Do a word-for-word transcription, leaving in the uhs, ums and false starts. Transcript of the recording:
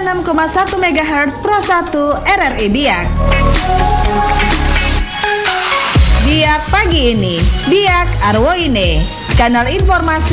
enam koma satu megahertz Pro satu R R I Biak. Biak pagi ini, Biak Arwoine, kanal informasi